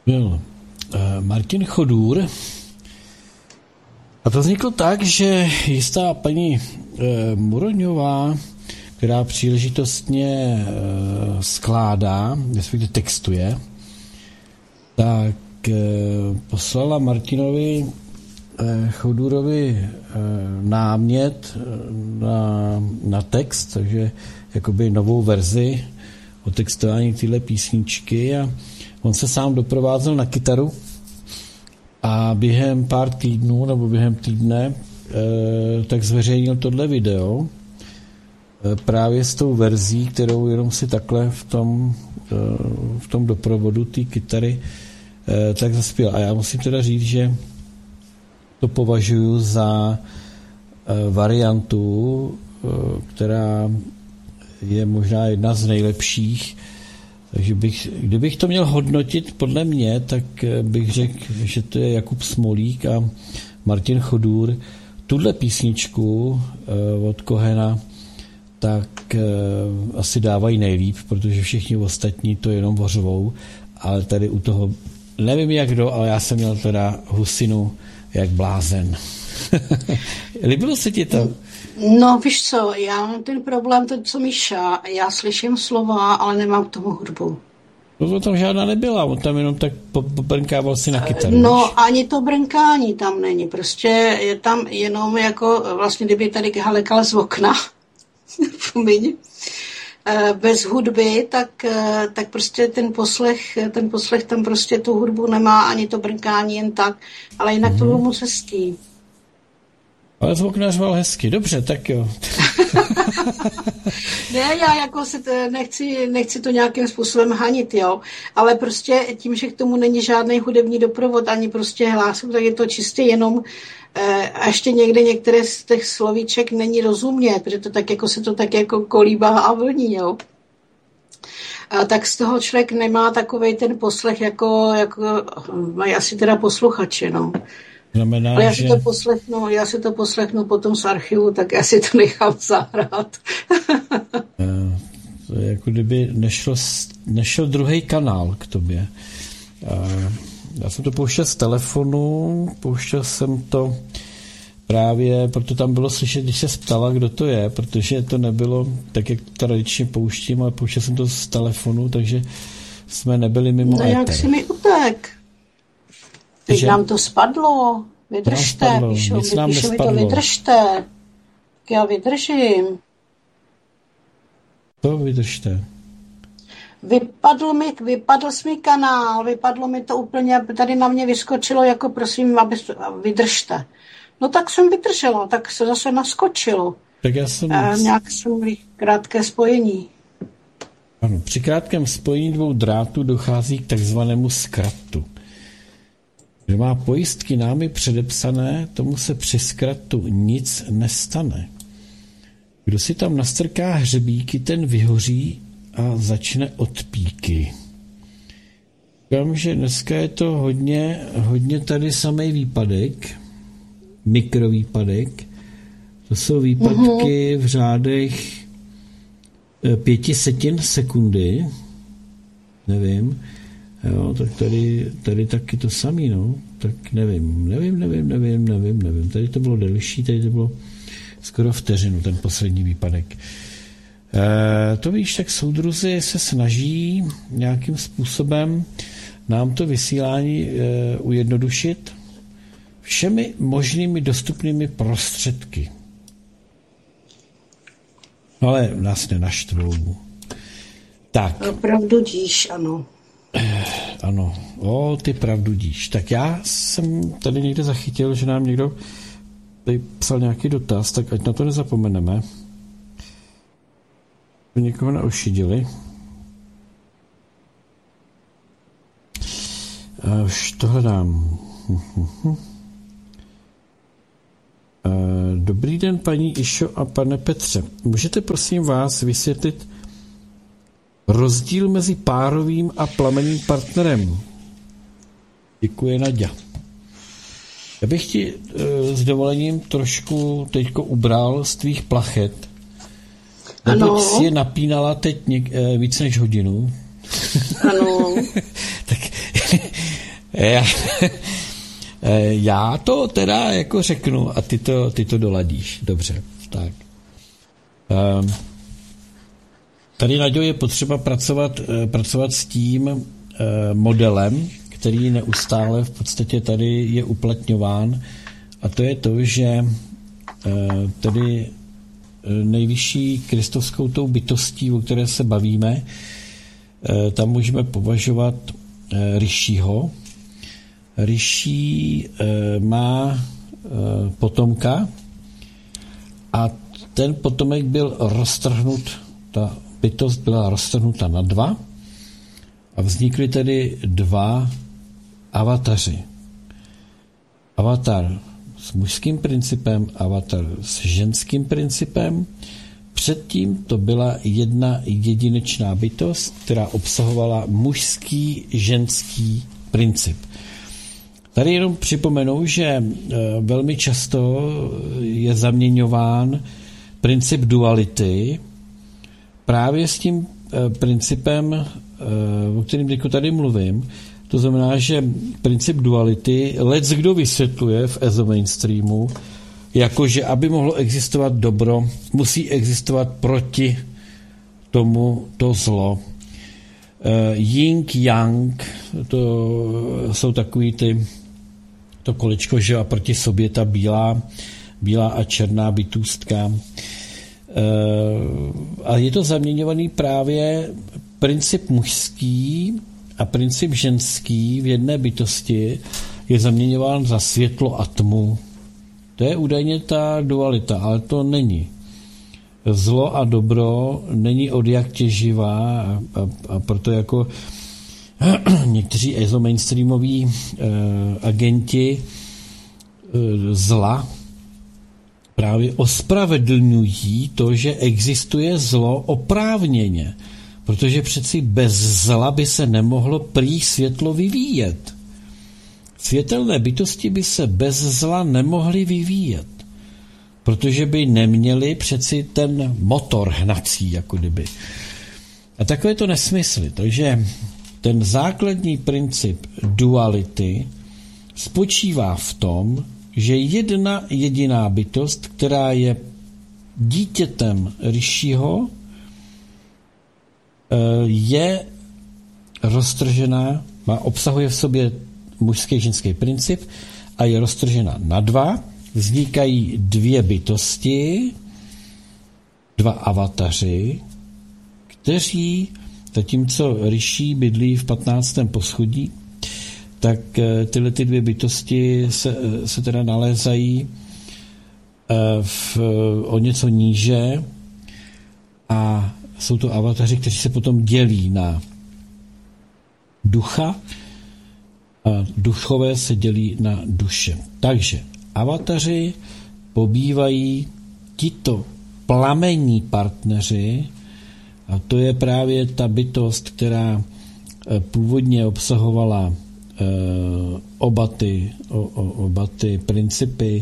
byl Martin Chodůr. A to vzniklo tak, že jistá paní Muroňová, která příležitostně skládá, respektive textuje, tak poslala Martinovi Chodůrovi námět na text, takže jakoby novou verzi o textování téhle písničky, a on se sám doprovázel na kytaru a během pár týdnů nebo během týdne tak zveřejnil tohle video právě s tou verzí, kterou jenom si takhle v tom doprovodu té kytary tak zaspěl. A já musím teda říct, že to považuji za variantu, která je možná jedna z nejlepších. Takže kdybych to měl hodnotit podle mě, tak bych řekl, že to je Jakub Smolík a Martin Chodůr. Tuhle písničku od Kohena tak asi dávají nejlíp, protože všichni ostatní to jenom vořvou, ale tady u toho nevím jak kdo, ale já jsem měl teda husinu jak blázen. Líbilo se ti to? No víš co, já mám ten problém, to co Míša, já slyším slova, ale nemám k tomu hudbu. No tam žádná nebyla, on tam jenom tak pobrnkával si na kytaru. No víš? Ani to brnkání tam není, prostě je tam jenom jako, vlastně kdyby tady halekal z okna, bez hudby, tak prostě ten poslech tam prostě tu hudbu nemá, ani to brnkání jen tak, ale jinak to bylo moc hezký. Ale z okna řval hezky, dobře, tak jo. Ne, já jako nechci to nějakým způsobem hanit, jo, ale prostě tím, že k tomu není žádný hudební doprovod, ani prostě hlásem, tak je to čistě jenom a ještě některé z těch slovíček není rozumět, protože to tak jako se to tak jako kolíbá a vlní, jo. A tak z toho člověk nemá takovej ten poslech, jako mají asi teda posluchači, no. Znamená, ale já si to poslechnu potom z archivu, tak já si to nechám zahrát. To je jako kdyby nešel druhý kanál k tobě. Já jsem to pouštěl z telefonu, pouštěl jsem to právě, proto tam bylo slyšet, když se ptala, kdo to je, protože to nebylo tak, jak tradičně pouštím, ale pouštěl jsem to z telefonu, takže jsme nebyli mimo éter. No jak si mi utek? Teď nám to spadlo. Vydržte, píšu mi to, vydržte. Tak já vydržím. To vydržte. Vypadl mi kanál, vypadlo mi to úplně, tady na mě vyskočilo, jako prosím, vydržte. No tak jsem vydržela, tak se zase naskočilo. Tak já jsem... Nějak jsem měl krátké spojení. Ano, při krátkém spojení dvou drátů dochází k takzvanému zkratu. Kdo má pojistky námi předepsané, tomu se při zkratu nic nestane. Kdo si tam nastrká hřebíky, ten vyhoří a začne odpíky. Říkám, že dneska je to hodně tady samej výpadek, mikrovýpadek. To jsou výpadky v řádech 0,05 sekundy. Nevím. Jo, tak tady taky to samý, no. Tak nevím. Tady to bylo delší, tady to bylo skoro vteřinu, ten poslední výpadek. To víš, tak soudruzi se snaží nějakým způsobem nám to vysílání ujednodušit všemi možnými dostupnými prostředky. Ale nás nenaštvou. Tak. Pravdu díš, ano. Ano, ty pravdu díš. Tak já jsem tady někde zachytil, že nám někdo tady psal nějaký dotaz, tak ať na to nezapomeneme. Někoho neošidili. Už to hledám. Dobrý den, paní Išo a pane Petře. Můžete prosím vás vysvětlit rozdíl mezi párovým a plamenným partnerem? Děkuji, Naďa. Já bych ti s dovolením trošku teďko ubral z tvých plachet. Neboť si je napínala teď víc než hodinu. Ano. Tak Já to teda jako řeknu a ty to doladíš. Dobře, tak. Tady, Naďo, je potřeba pracovat s tím modelem, který neustále v podstatě tady je uplatňován, a to je to, že tady nejvyšší kristovskou tou bytostí, o které se bavíme, tam můžeme považovat Rišího. Riší má potomka a ten potomek byl roztrhnut, ta bytost byla roztrhnuta na dva a vznikly tedy dva avataři. Avatar s mužským principem, avatar s ženským principem. Předtím to byla jedna jedinečná bytost, která obsahovala mužský, ženský princip. Tady jenom připomenu, že velmi často je zaměňován princip duality právě s tím principem, o kterém tady mluvím. To znamená, že princip duality leckdo vysvětluje v ezomainstreamu, jakože aby mohlo existovat dobro, musí existovat proti tomu to zlo. Yin, yang, to jsou takový to kolečko, že a proti sobě ta bílá a černá bytůstka. A je to zaměňovaný právě princip mužský a princip ženský v jedné bytosti je zaměňován za světlo a tmu. To je údajně ta dualita, ale to není. Zlo a dobro není odjak těživá a proto jako někteří ezomainstreamoví agenti zla právě ospravedlňují to, že existuje zlo oprávněně, protože přeci bez zla by se nemohlo prý světlo vyvíjet. Světelné bytosti by se bez zla nemohly vyvíjet, protože by neměli přeci ten motor hnací, jako kdyby. A takové to nesmysly. Takže ten základní princip duality spočívá v tom, že jedna jediná bytost, která je dítětem Rišího, je roztržená, obsahuje v sobě mužský a ženský princip a je roztržena na dva. Vznikají dvě bytosti, dva avataři, kteří, zatímco Riší bydlí v 15. poschodí, tak tyhle ty dvě bytosti se teda nalézají o něco níže a jsou to avataři, kteří se potom dělí na ducha a duchové se dělí na duše. Takže avataři pobývají tito plamenní partneři a to je právě ta bytost, která původně obsahovala oba ty principy,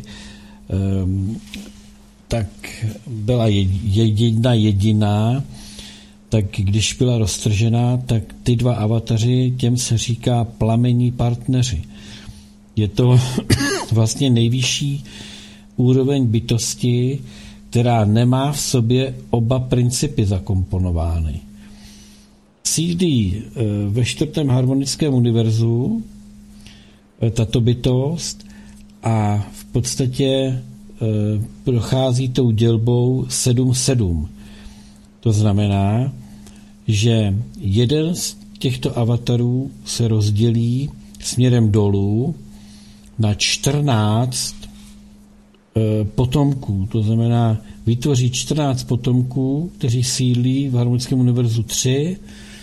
tak byla jedna jediná, tak když byla roztržená, tak ty dva avataři, těm se říká plamení partneři. Je to vlastně nejvyšší úroveň bytosti, která nemá v sobě oba principy zakomponovány. Sídlí ve 4. harmonickém univerzu tato bytost a v podstatě prochází tou dělbou 7-7. To znamená, že jeden z těchto avatarů se rozdělí směrem dolů na 14 potomků. To znamená, vytvoří 14 potomků, kteří sídlí v harmonickém univerzu 3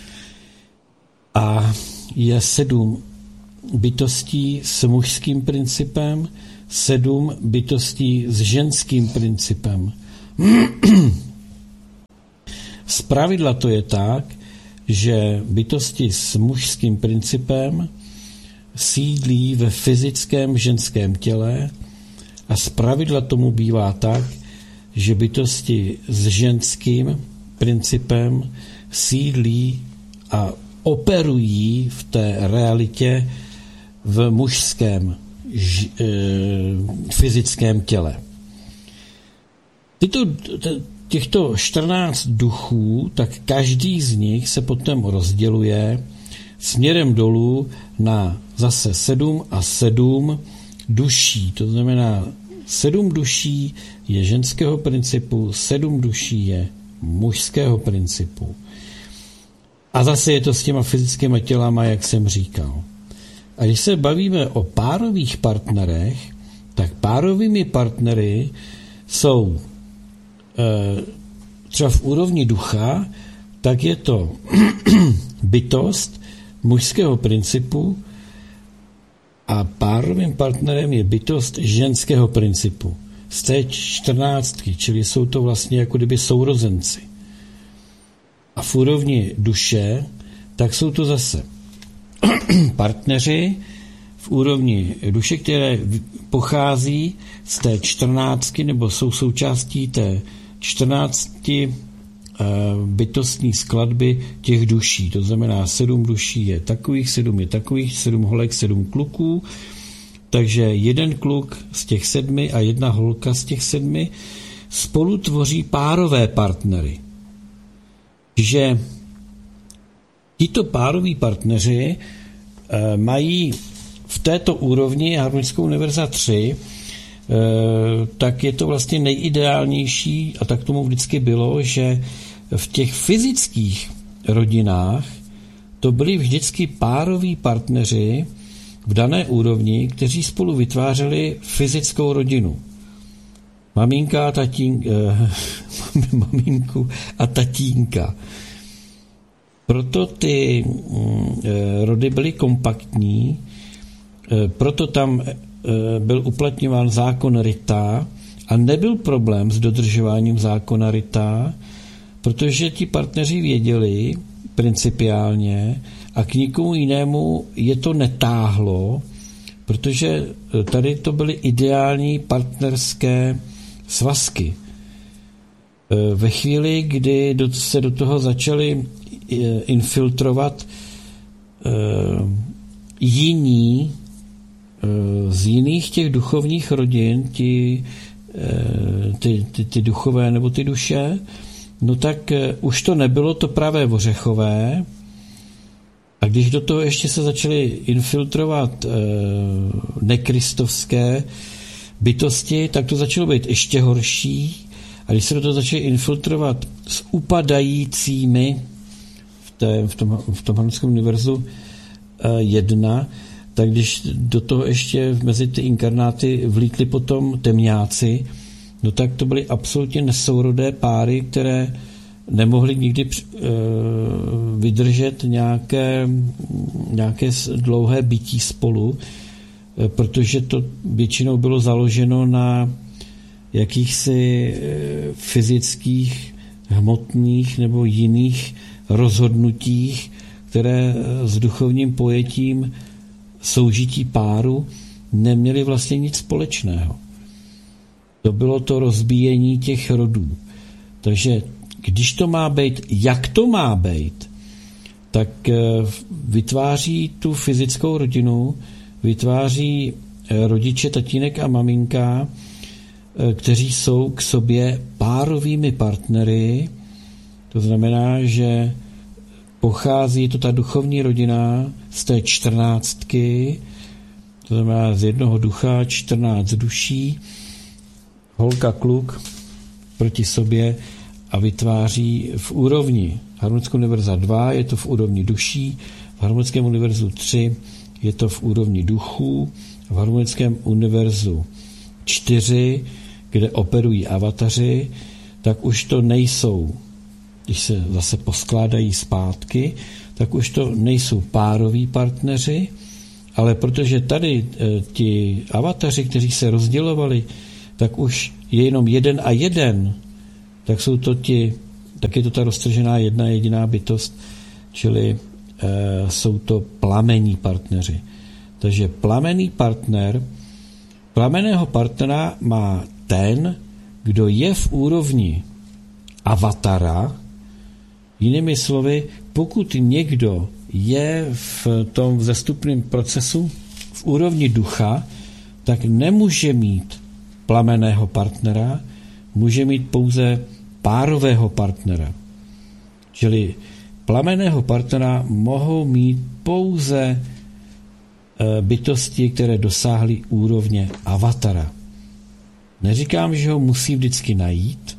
a je 7 bytostí s mužským principem, 7 bytostí s ženským principem. Zpravidla to je tak, že bytosti s mužským principem sídlí ve fyzickém ženském těle a zpravidla tomu bývá tak, že bytosti s ženským principem sídlí a operují v té realitě v mužském fyzickém těle. Těchto 14 duchů, tak každý z nich se potom rozděluje směrem dolů na zase 7 a 7 duší. To znamená, 7 duší je ženského principu, 7 duší je mužského principu. A zase je to s těma fyzickými tělama, jak jsem říkal. A když se bavíme o párových partnerech, tak párovými partnery jsou třeba v úrovni ducha, tak je to bytost mužského principu a párovým partnerem je bytost ženského principu. Z té 14, čili jsou to vlastně jako kdyby sourozenci. A v úrovni duše, tak jsou to zase partneři v úrovni duše, které pochází z té 14 nebo jsou součástí té 14 bytostní skladby těch duší. To znamená 7 duší je takových, 7 je takových, 7 holek, 7 kluků. Takže jeden kluk z těch 7 a jedna holka z těch 7 spolu tvoří párové partnery. Že tito pároví partneři mají v této úrovni harmonickou univerza 3, tak je to vlastně nejideálnější, a tak tomu vždycky bylo, že v těch fyzických rodinách to byli vždycky pároví partneři v dané úrovni, kteří spolu vytvářeli fyzickou rodinu. Maminka a maminku a tatínka. Proto ty rody byly kompaktní, proto tam byl uplatňován zákon Rita a nebyl problém s dodržováním zákona Rita, protože ti partneři věděli principiálně a k nikomu jinému je to netáhlo, protože tady to byly ideální partnerské svazky. Ve chvíli, kdy se do toho začali infiltrovat jiní z jiných těch duchovních rodin, ty duchové nebo ty duše, no tak už to nebylo to pravé ořechové. A když do toho ještě se začaly infiltrovat nekristovské bytosti, tak to začalo být ještě horší. A když se do toho začaly infiltrovat s upadajícími v tom harmonickém univerzu 1, tak když do toho ještě mezi ty inkarnáty vlítli potom temňáci, no tak to byly absolutně nesourodé páry, které nemohli nikdy vydržet nějaké dlouhé bytí spolu, protože to většinou bylo založeno na jakýchsi fyzických, hmotných nebo jiných rozhodnutích, které s duchovním pojetím soužití páru neměly vlastně nic společného. To bylo to rozbíjení těch rodů. Takže když to má být, jak to má být, tak vytváří tu fyzickou rodinu, vytváří rodiče, tatínek a maminka, kteří jsou k sobě párovými partnery. To znamená, že pochází to ta duchovní rodina z té 14, to znamená z jednoho ducha 14 duší, holka, kluk proti sobě a vytváří v úrovni harmonického univerza 2, je to v úrovni duší, v harmonickém univerzu 3 je to v úrovni duchů, v harmonickém univerzu 4, kde operují avataři, tak už to nejsou, když se zase poskládají zpátky, tak už to nejsou pároví partneři, ale protože tady ti avataři, kteří se rozdělovali, tak už je jenom jeden a jeden, tak jsou to tak je to ta roztržená jedna jediná bytost, čili jsou to plamení partneři. Takže plamenného partnera má ten, kdo je v úrovni avatara. Jinými slovy, pokud někdo je v tom vzestupném procesu v úrovni ducha, tak nemůže mít plamenného partnera, může mít pouze párového partnera. Čili plamenného partnera mohou mít pouze bytosti, které dosáhly úrovně avatara. Neříkám, že ho musí vždycky najít,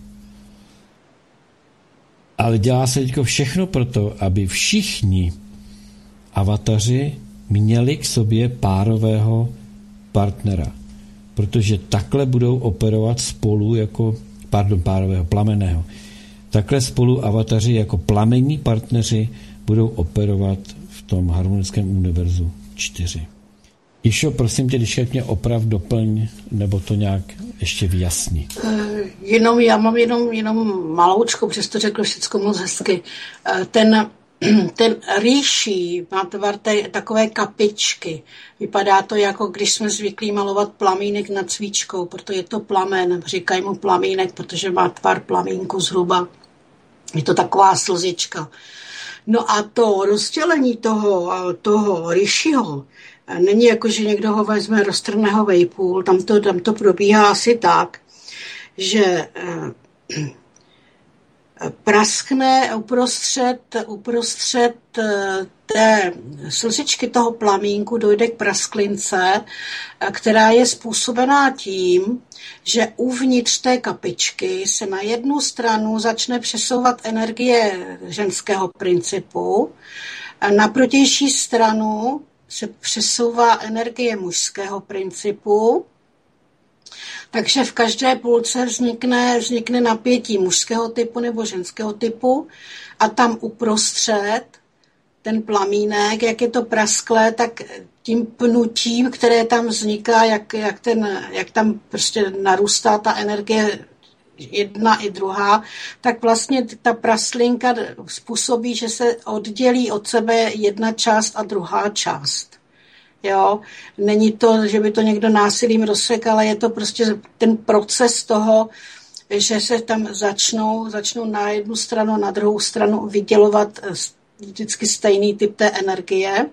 ale dělá se teď všechno proto, aby všichni avataři měli k sobě párového partnera. Protože takhle budou operovat spolu jako, párového, plamenného. Takhle spolu avataři jako plamení partneři budou operovat v tom harmonickém univerzu 4. Išo, prosím tě, když mě oprav, doplň, nebo to nějak ještě vyjasni. Já mám jenom maloučko, přesto řekl všechno moc hezky. Ten rýší má tvar takové kapičky. Vypadá to, jako když jsme zvyklí malovat plamínek nad svíčkou, proto je to plamen. Říkají mu plamínek, protože má tvar plamínku zhruba. Je to taková slzička. No a to rozdělení toho rýšího není jako, že někdo ho vezme, roztrhne ho vejpůl. Tam to probíhá asi tak, že praskne uprostřed té slzičky toho plamínku, dojde k prasklince, která je způsobená tím, že uvnitř té kapičky se na jednu stranu začne přesouvat energie ženského principu, a na protější stranu se přesouvá energie mužského principu, takže v každé půlce vznikne napětí mužského typu nebo ženského typu a tam uprostřed ten plamínek, jak je to prasklé, tak tím pnutím, které tam vzniká, jak tam prostě narůstá ta energie jedna i druhá, tak vlastně ta praslinka způsobí, že se oddělí od sebe jedna část a druhá část. Jo, není to, že by to někdo násilím rozsekl, ale je to prostě ten proces toho, že se tam začnou na jednu stranu, na druhou stranu vydělovat vždycky stejný typ té energie.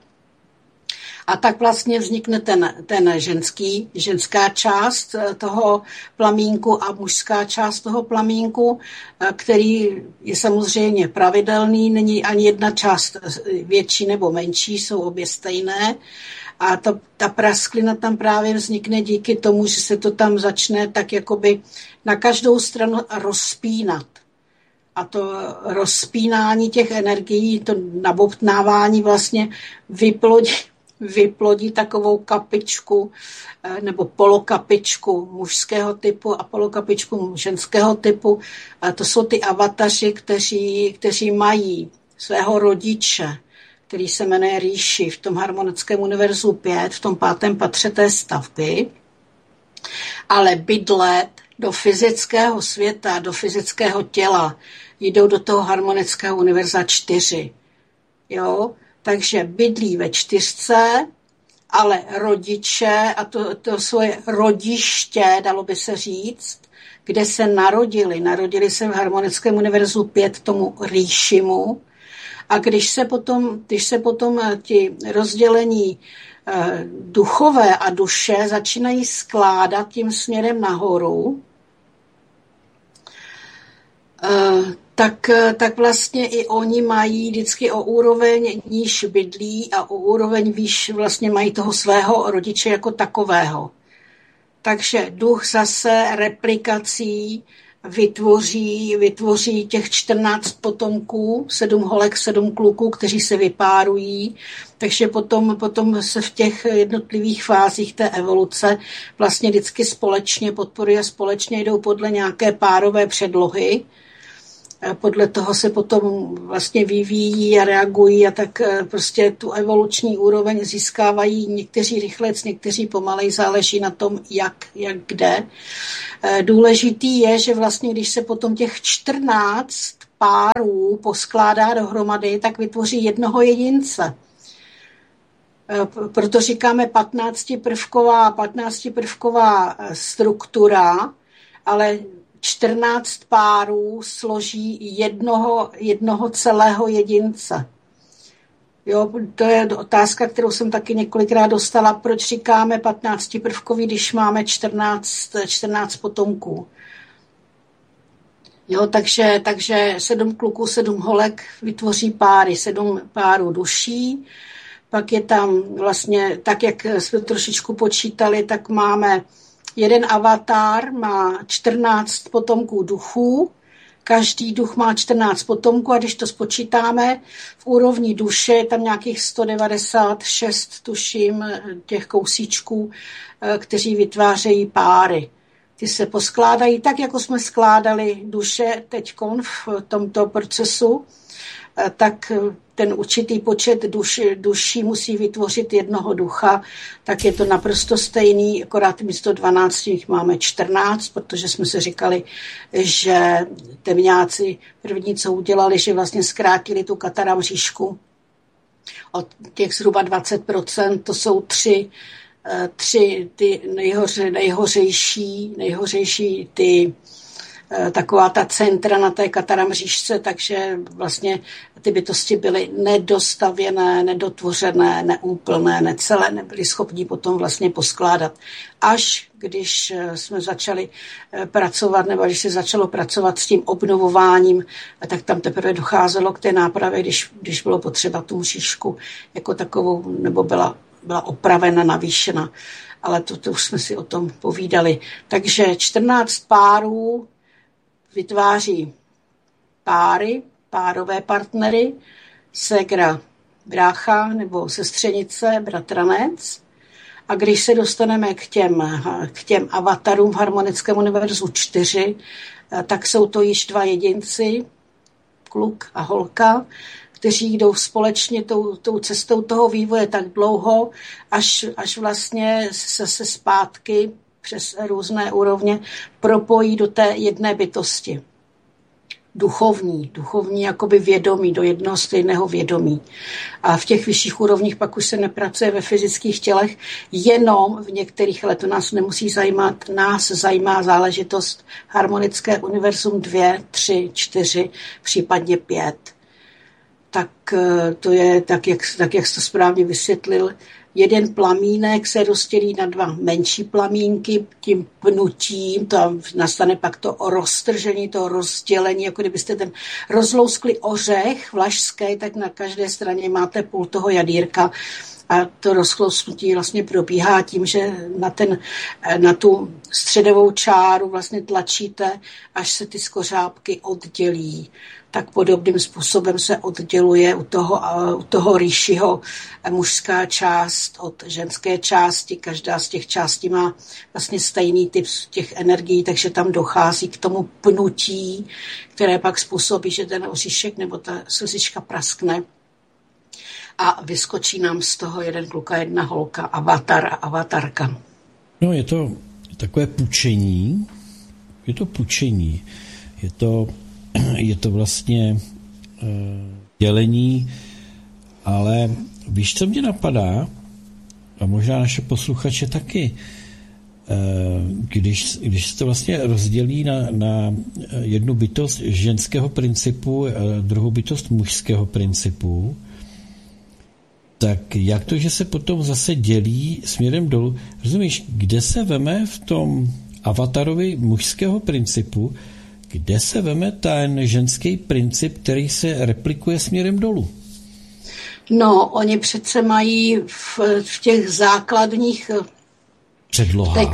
A tak vlastně vznikne ten ženská část toho plamínku a mužská část toho plamínku, který je samozřejmě pravidelný, není ani jedna část větší nebo menší, jsou obě stejné. A ta prasklina tam právě vznikne díky tomu, že se to tam začne tak jakoby na každou stranu rozpínat. A to rozpínání těch energií, to nabobtnávání vlastně vyplodí takovou kapičku nebo polokapičku mužského typu a polokapičku ženského typu. A to jsou ty avataři, kteří mají svého rodiče, který se jmenuje Rýši v tom harmonickém univerzu 5, v tom 5. patře té stavby, ale bydlet do fyzického světa, do fyzického těla, jdou do toho harmonického univerza 4. Jo? Takže bydlí ve 4, ale rodiče, a to svoje rodiště, dalo by se říct, kde se narodili se v harmonickém univerzu 5 tomu Rýšimu. A když se potom ti rozdělení duchové a duše začínají skládat tím směrem nahoru, tak vlastně i oni mají vždycky o úroveň níž bydlí a o úroveň výš vlastně mají toho svého rodiče jako takového. Takže duch zase replikací vytvoří těch 14 potomků, 7 holek, 7 kluků, kteří se vypárují, takže potom se v těch jednotlivých fázích té evoluce vlastně vždycky společně podporují a společně jdou podle nějaké párové předlohy. Podle toho se potom vlastně vyvíjí a reagují a tak prostě tu evoluční úroveň získávají někteří rychlec, někteří pomalej, záleží na tom, jak kde. Důležitý je, že vlastně když se potom těch 14 párů poskládá dohromady, tak vytvoří jednoho jedince. Proto říkáme 15prvková struktura, ale 14 párů složí jednoho celého jedince. Jo, to je otázka, kterou jsem taky několikrát dostala. Proč říkáme 15prvkový, když máme 14 potomků? Jo, takže 7 kluků, 7 holek vytvoří páry, 7 párů duší. Pak je tam vlastně, tak jak jsme trošičku počítali, tak máme jeden avatar, má 14 potomků duchů. Každý duch má 14 potomků a když to spočítáme, v úrovni duše je tam nějakých 196, tuším, těch kousíčků, kteří vytvářejí páry. Ty se poskládají tak, jako jsme skládali duše teďkon v tomto procesu, tak ten určitý počet duší musí vytvořit jednoho ducha, tak je to naprosto stejný, akorát místo 12 máme 14, protože jsme si říkali, že temňáci první, co udělali, že vlastně zkrátili tu kataramříšku od těch zhruba 20%, to jsou tři ty nejhořejší ty taková ta centra na té kataramříšce, takže vlastně ty bytosti byly nedostavěné, nedotvořené, neúplné, necelé, nebyly schopni potom vlastně poskládat. Až když jsme začali pracovat, nebo když se začalo pracovat s tím obnovováním, tak tam teprve docházelo k té nápravě, když bylo potřeba tu mřížku jako takovou, nebo byla opravena, navýšena. Ale to už jsme si o tom povídali. Takže 14 párů vytváří páry, párové partnery, ségra, brácha nebo sestřenice, bratranec. A když se dostaneme k těm avatarům v harmonickém univerzu 4, tak jsou to již 2 jedinci, kluk a holka, kteří jdou společně tou cestou toho vývoje tak dlouho, až vlastně se zpátky přes různé úrovně propojí do té jedné bytosti. Duchovní jakoby vědomí, do jednoho stejného vědomí. A v těch vyšších úrovních pak už se nepracuje ve fyzických tělech, jenom v některých, ale to nás nemusí zajímat, nás zajímá záležitost harmonické univerzum 2, 3, 4, případně 5. Tak to je tak, jak jsi to správně vysvětlil. Jeden plamínek se rozdělí na 2 menší plamínky, tím pnutím, to nastane pak to roztržení, to rozdělení, jako kdybyste ten rozlouskli ořech vlašský, tak na každé straně máte půl toho jadírka a to rozklousnutí vlastně probíhá tím, že na tu středovou čáru vlastně tlačíte, až se ty skořápky oddělí. Tak podobným způsobem se odděluje u toho rýšiho mužská část od ženské části. Každá z těch částí má vlastně stejný typ těch energií, takže tam dochází k tomu pnutí, které pak způsobí, že ten oříšek nebo ta slzička praskne a vyskočí nám z toho jeden kluk a jedna holka, avatar a avatarka. No, je to takové pučení. Je to vlastně dělení, ale víš, co mě napadá, a možná naše posluchače taky, když se to vlastně rozdělí na jednu bytost ženského principu a druhou bytost mužského principu, tak jak to, že se potom zase dělí směrem dolů? Rozumíš, kde se veme v tom avatarovi mužského principu, kde se veme ten ženský princip, který se replikuje směrem dolů? No, oni přece mají v těch základních předlohách. V té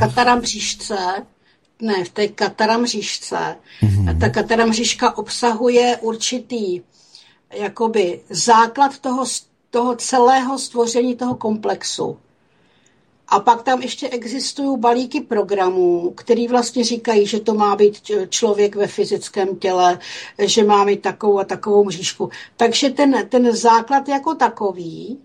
kataramříšce. Mm-hmm. Ta kataramříška obsahuje určitý jakoby základ toho celého stvoření toho komplexu. A pak tam ještě existují balíky programů, který vlastně říkají, že to má být člověk ve fyzickém těle, že má mít takovou a takovou mřížku. Takže ten základ jako takový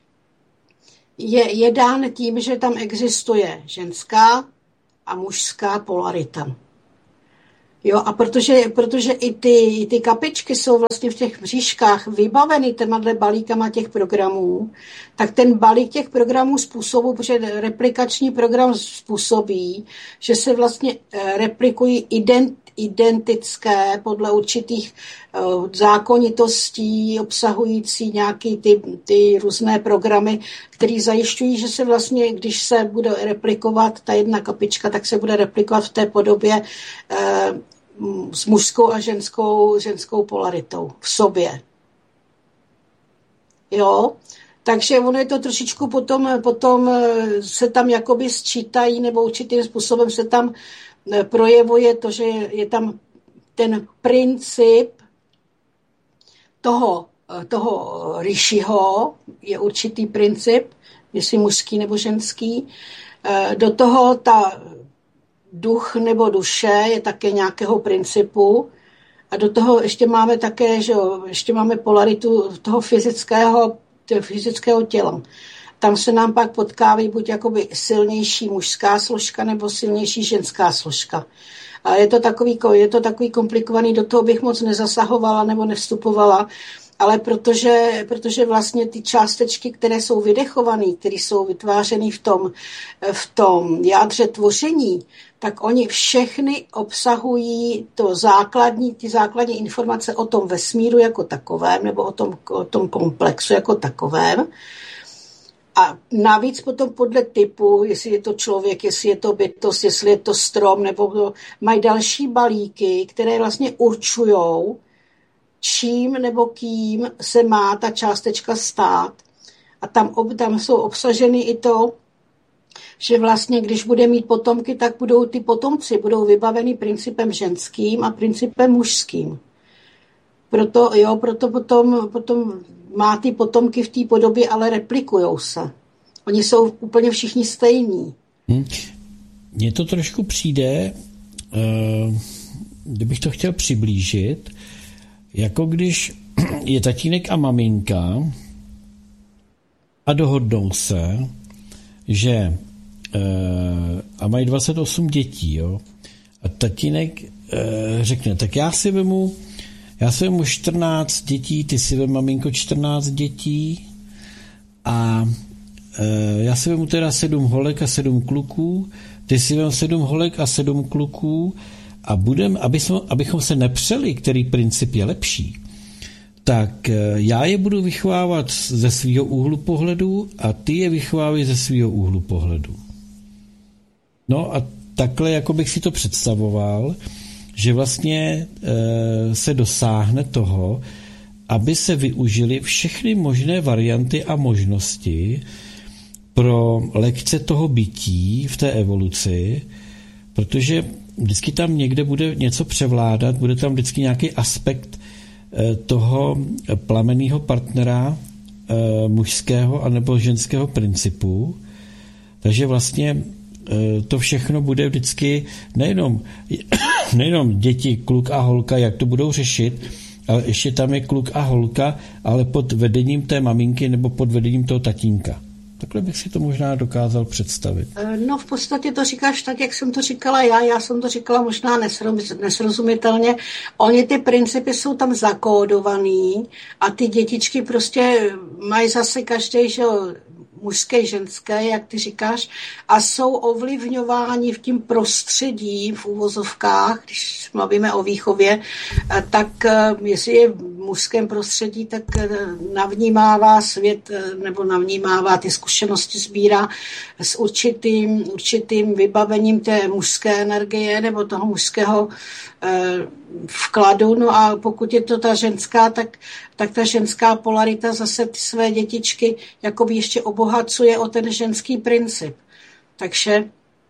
je dán tím, že tam existuje ženská a mužská polarita. Jo, a protože i ty kapičky jsou vlastně v těch mřížkách vybaveny těmhle balíkama těch programů, tak ten balík těch programů způsobů, protože replikační program způsobí, že se vlastně replikují identické podle určitých zákonitostí, obsahující nějaký ty různé programy, které zajišťují, že se vlastně, když se bude replikovat ta jedna kapička, tak se bude replikovat v té podobě s mužskou a ženskou polaritou v sobě. Jo? Takže ono je to trošičku potom se tam jakoby sčítají, nebo určitým způsobem se tam projevuje to, že je tam ten princip toho Rishiho, je určitý princip, jestli mužský nebo ženský. Do toho ta duch nebo duše je také nějakého principu. A do toho ještě máme také, že jo, ještě máme polaritu toho fyzického těla. Tam se nám pak potkávají buď jakoby silnější mužská složka nebo silnější ženská složka. A je to takový komplikovaný, do toho bych moc nezasahovala nebo nevstupovala, ale protože vlastně ty částečky, které jsou vydechované, které jsou vytvářeny v tom jádře tvoření, tak oni všechny obsahují ty základní informace o tom vesmíru jako takovém, nebo o tom komplexu jako takovém. A navíc potom podle typu, jestli je to člověk, jestli je to bytost, jestli je to strom, nebo mají další balíky, které vlastně určujou, čím nebo kým se má ta částečka stát. A tam jsou obsaženy i to, že vlastně, když bude mít potomky, tak ty potomci budou vybaveni principem ženským a principem mužským. Proto potom má ty potomky v té podobě, ale replikujou se. Oni jsou úplně všichni stejní. Mně to trošku přijde, kdybych to chtěl přiblížit, jako když je tatínek a maminka a dohodnou se, že a mají 28 dětí, jo, a tatínek řekne, tak já si vemu 14 dětí, ty si vem, maminko, 14 dětí a já si vemu teda 7 holek a 7 kluků, ty si vem 7 holek a 7 kluků a abychom se nepřeli, který princip je lepší, tak já je budu vychovávat ze svého úhlu pohledu a ty je vychovávají ze svého úhlu pohledu. No a takhle jako bych si to představoval, že vlastně se dosáhne toho, aby se využily všechny možné varianty a možnosti pro lekce toho bytí v té evoluci, protože vždycky tam někde bude něco převládat, bude tam vždycky nějaký aspekt toho plamenného partnera mužského anebo ženského principu. Takže vlastně to všechno bude vždycky nejenom děti, kluk a holka, jak to budou řešit, ale ještě tam je kluk a holka, ale pod vedením té maminky nebo pod vedením toho tatínka. Takhle bych si to možná dokázal představit. No v podstatě to říkáš tak, jak jsem to říkala já jsem to říkala možná nesrozumitelně. Oni ty principy jsou tam zakódovaný a ty dětičky prostě mají zase každý, že mužské, ženské, jak ty říkáš, a jsou ovlivňováni v tím prostředí, v uvozovkách, když mluvíme o výchově, tak jestli je v mužském prostředí, tak navnímává svět, nebo navnímává ty zkušenosti, sbírá s určitým vybavením té mužské energie nebo toho mužského vkladu. No a pokud je to ta ženská, tak ta ženská polarita zase ty své dětičky jakoby ještě obohacuje o ten ženský princip. Takže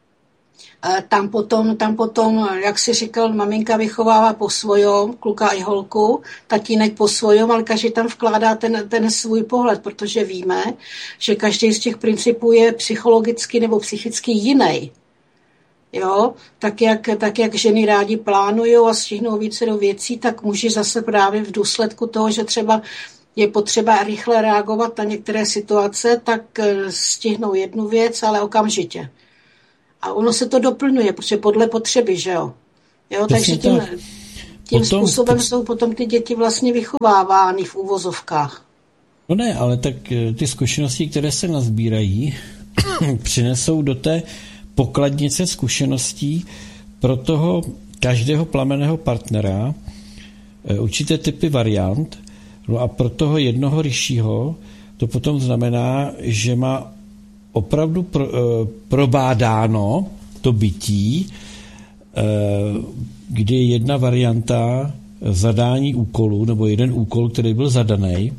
tam potom, jak si říkal, maminka vychovává po svojom, kluka i holku, tatínek po svojom, ale každý tam vkládá ten svůj pohled, protože víme, že každý z těch principů je psychologicky nebo psychicky jiný. Jo, tak jak ženy rádi plánují a stihnou více do věcí, tak muži zase právě v důsledku toho, že třeba je potřeba rychle reagovat na některé situace, tak stihnou jednu věc, ale okamžitě. A ono se to doplňuje, protože podle potřeby, že jo. Takže tím způsobem jsou potom ty děti vlastně vychovávány v úvozovkách. No ne, ale tak ty zkušenosti, které se nazbírají, přinesou do té pokladnice zkušeností pro toho každého plamenného partnera určité typy variant, no a pro toho jednoho ryšího to potom znamená, že má opravdu probádáno to bytí, kdy jedna varianta zadání úkolu, nebo jeden úkol, který byl zadaný,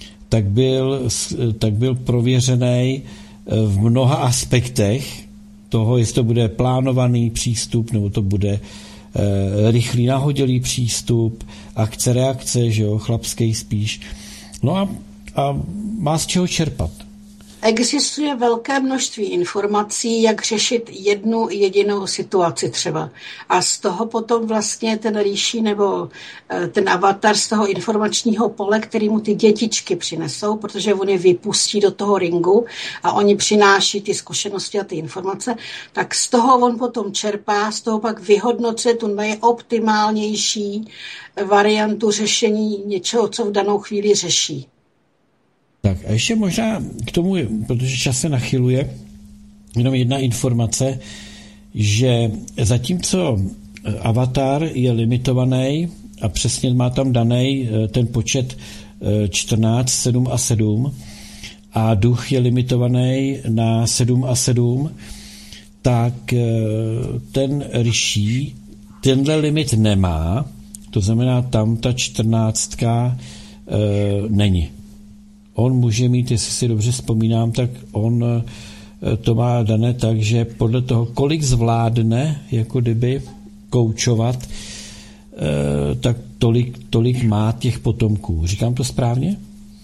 tak byl prověřený v mnoha aspektech toho, jestli to bude plánovaný přístup, nebo to bude rychlý nahodilý přístup, akce, reakce, že jo, chlapský spíš. No a má z čeho čerpat. Existuje velké množství informací, jak řešit jednu jedinou situaci třeba. A z toho potom vlastně ten rýší nebo ten avatar z toho informačního pole, který mu ty dětičky přinesou, protože oni vypustí do toho ringu a oni přináší ty zkušenosti a ty informace, tak z toho on potom čerpá, z toho pak vyhodnocuje tu nejoptimálnější variantu řešení něčeho, co v danou chvíli řeší. Tak a ještě možná k tomu, protože čas se nachyluje, jenom jedna informace, že zatímco avatar je limitovaný a přesně má tam daný ten počet 14, 7 a 7 a duch je limitovaný na 7 a 7, tak ten ryší tenhle limit nemá, to znamená tam ta 14 není. On může mít, jestli si dobře vzpomínám, tak on to má dané tak, že podle toho, kolik zvládne, jako kdyby koučovat, tak tolik má těch potomků. Říkám to správně?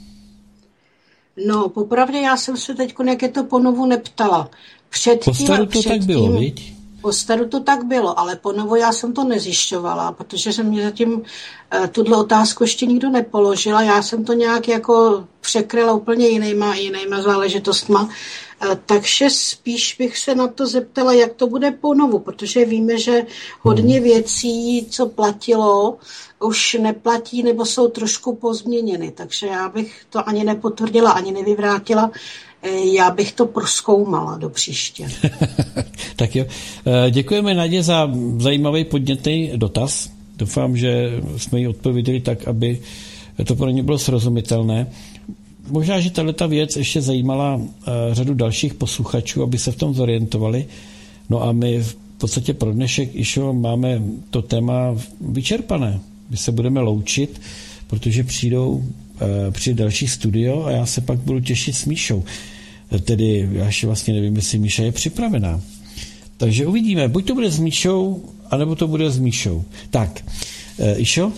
No, popravdě já jsem se teď, jak je to ponovu, neptala. Po staru to tak bylo, viď? Po staru to tak bylo, ale ponovu já jsem to nezjišťovala, protože se mě zatím tuhle otázku ještě nikdo nepoložila. Já jsem to nějak jako překryla úplně jinýma záležitostma. Takže spíš bych se na to zeptala, jak to bude ponovu, protože víme, že hodně věcí, co platilo, už neplatí nebo jsou trošku pozměněny. Takže já bych to ani nepotvrdila, ani nevyvrátila. Já bych to prozkoumala do příště. Tak jo. Děkujeme Nadě za zajímavý podnětný dotaz. Doufám, že jsme ji odpověděli tak, aby to pro ně bylo srozumitelné. Možná, že tato věc ještě zajímala řadu dalších posluchačů, aby se v tom zorientovali. No a my v podstatě pro dnešek máme to téma vyčerpané. My se budeme loučit, protože přijde další studio a já se pak budu těšit s Míšou. Tedy já ještě vlastně nevím, jestli Míša je připravená. Takže uvidíme, buď to bude s Míšou, anebo to bude s Míšou. Tak, Išo?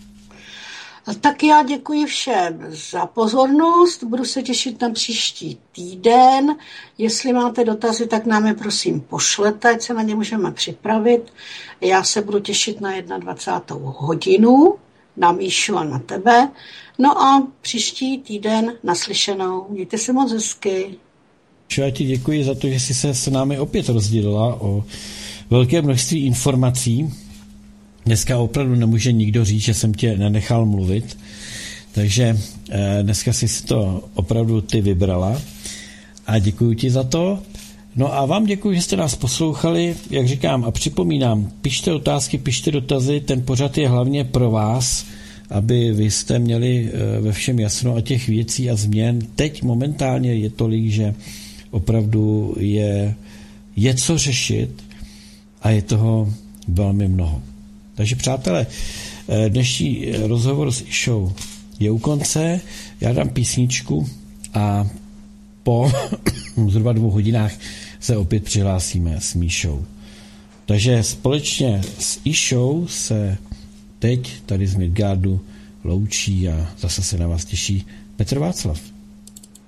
Tak já děkuji všem za pozornost, budu se těšit na příští týden. Jestli máte dotazy, tak nám je prosím pošlete, ať se na ně můžeme připravit. Já se budu těšit na 21. hodinu, na Míšu a na tebe. No a příští týden naslyšenou. Mějte se moc hezky. Já ti děkuji za to, že jsi se s námi opět rozdělila o velké množství informací. Dneska opravdu nemůže nikdo říct, že jsem tě nenechal mluvit, takže dneska jsi si to opravdu ty vybrala a děkuji ti za to. No a vám děkuji, že jste nás poslouchali, jak říkám a připomínám, pište otázky, pište dotazy, ten pořad je hlavně pro vás, aby vy jste měli ve všem jasno a těch věcí a změn. Teď momentálně je tolik, že opravdu je co řešit a je toho velmi mnoho. Takže přátelé, dnešní rozhovor s Išou je u konce, já dám písničku a po zhruba 2 hodinách se opět přihlásíme s Míšou. Takže společně s Išou se teď tady z Midgardu loučí a zase se na vás těší Petr Václav.